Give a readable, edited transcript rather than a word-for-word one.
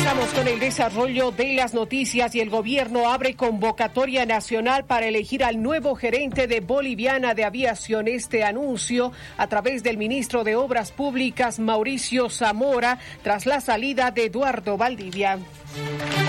Avanzamos con el desarrollo de las noticias y el gobierno abre convocatoria nacional para elegir al nuevo gerente de Boliviana de Aviación. Este anuncio a través del ministro de Obras Públicas, Mauricio Zamora, tras la salida de Eduardo Valdivia.